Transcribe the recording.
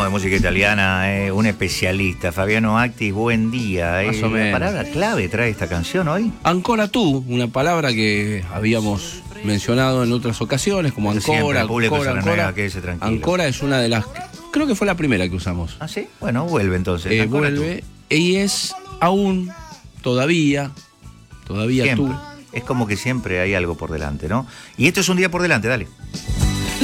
de música italiana, un especialista, Fabiano Actis, buen día. Más o menos. ¿La palabra clave trae esta canción hoy? Ancora tú, una palabra que habíamos mencionado en otras ocasiones, como Siempre ancora, el público ancora, se renueva, ancora. quédese tranquilo. Ancora es una de las... Creo que fue la primera que usamos. ¿Ah, sí? Bueno, vuelve entonces. Ancora Vuelve, y es aún, todavía siempre. tú. Es como que siempre hay algo por delante, ¿no? Y esto es un día por delante, dale.